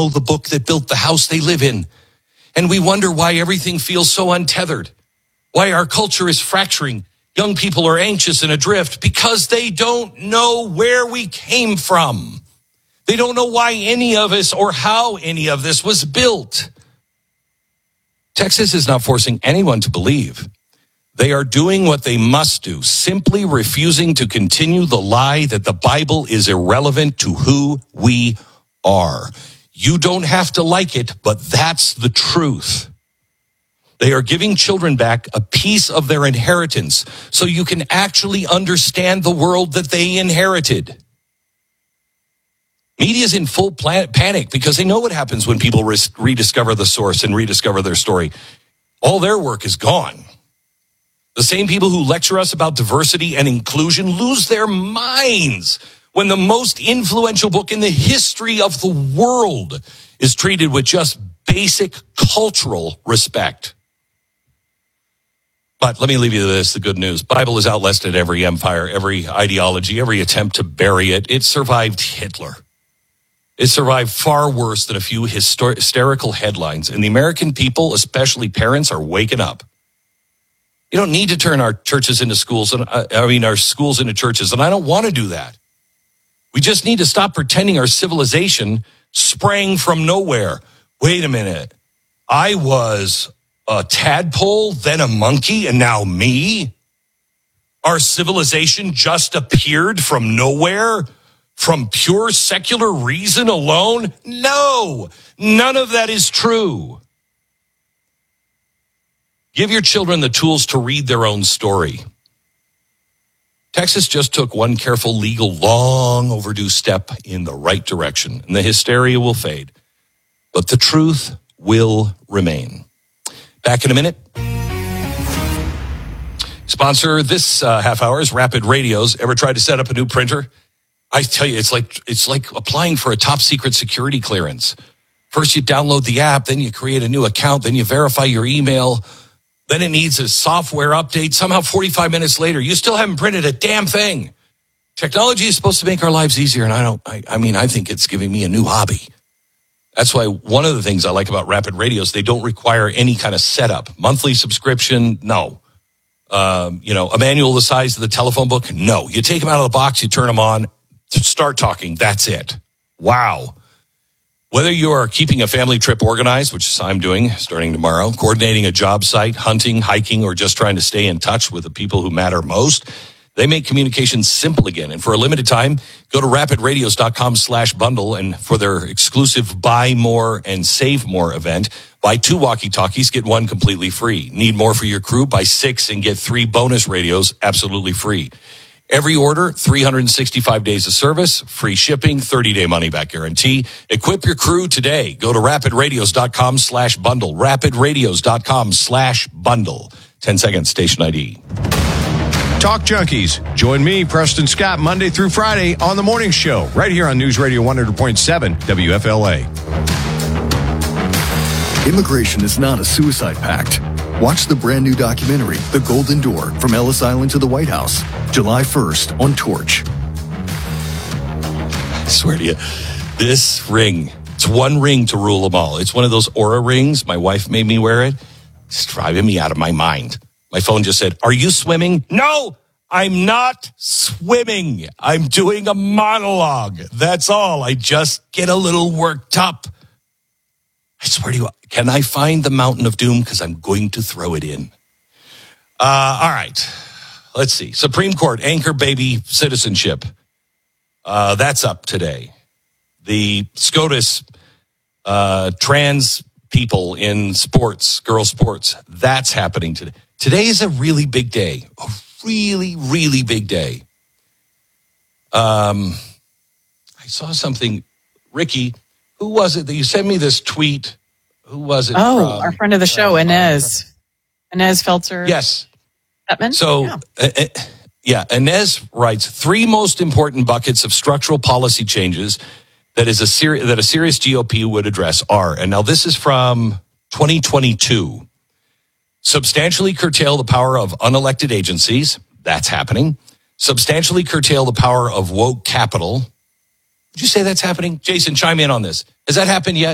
know the book that built the house they live in. And we wonder why everything feels so untethered, why our culture is fracturing. Young people are anxious and adrift because they don't know where we came from. They don't know why any of us or how any of this was built. Texas is not forcing anyone to believe. They are doing what they must do, simply refusing to continue the lie that the Bible is irrelevant to who we are. You don't have to like it, but that's the truth. They are giving children back a piece of their inheritance so you can actually understand the world that they inherited. Media's in full panic because they know what happens when people rediscover the source and rediscover their story. All their work is gone. The same people who lecture us about diversity and inclusion lose their minds when the most influential book in the history of the world is treated with just basic cultural respect. But let me leave you this, the good news. Bible has outlasted every empire, every ideology, every attempt to bury it. It survived Hitler. It survived far worse than a few hysterical headlines. And the American people, especially parents, are waking up. You don't need to turn our churches into schools, our schools into churches, and I don't want to do that. We just need to stop pretending our civilization sprang from nowhere. Wait a minute. I was a tadpole, then a monkey, and now me? Our civilization just appeared from nowhere? From pure secular reason alone? No, none of that is true. Give your children the tools to read their own story. Texas just took one careful, legal, long overdue step in the right direction, and the hysteria will fade. But the truth will remain. Back in a minute. Sponsor this half hour is Rapid Radios. Ever tried to set up a new printer? I tell you, it's like applying for a top secret security clearance. First you download the app, then you create a new account, then you verify your email. Then it needs a software update. Somehow 45 minutes later, you still haven't printed a damn thing. Technology is supposed to make our lives easier, and I think it's giving me a new hobby. That's why one of the things I like about Rapid Radios, they don't require any kind of setup. Monthly subscription, no. A manual the size of the telephone book, no. You take them out of the box, you turn them on, start talking, that's it. Wow. Whether you are keeping a family trip organized, which I'm doing starting tomorrow, coordinating a job site, hunting, hiking, or just trying to stay in touch with the people who matter most, they make communication simple again. And for a limited time, go to rapidradios.com/bundle, and for their exclusive Buy More and Save More event, buy 2 walkie-talkies, get 1 completely free. Need more for your crew? Buy 6 and get 3 bonus radios absolutely free. Every order, 365 days of service, free shipping, 30-day money-back guarantee. Equip your crew today. Go to rapidradios.com/bundle. Rapidradios.com/bundle. 10 seconds, station ID. Talk Junkies. Join me, Preston Scott, Monday through Friday on The Morning Show, right here on News Radio 100.7 WFLA. Immigration is not a suicide pact. Watch the brand new documentary, The Golden Door, From Ellis Island to the White House, July 1st on Torch. I swear to you, this ring, it's one ring to rule them all. It's one of those Aura rings. My wife made me wear it. It's driving me out of my mind. My phone just said, "Are you swimming?" No, I'm not swimming. I'm doing a monologue. That's all. I just get a little worked up. I swear to you, can I find the Mountain of Doom? Because I'm going to throw it in. All right. Let's see. Supreme Court, anchor baby citizenship. That's up today. The SCOTUS trans people in sports, girls sports, that's happening today. Today is a really big day. A really, really big day. I saw something. Ricky, who was it that you sent me this tweet? Who was it? Oh, our friend of the show, Inez. Inez Feltzer. Yes. Chapman? So, Inez writes, 3 most important buckets of structural policy changes that a serious GOP would address are, and now this is from 2022, substantially curtail the power of unelected agencies. That's happening. Substantially curtail the power of woke capital. Would you say that's happening? Jason, chime in on this. Has that happened yet?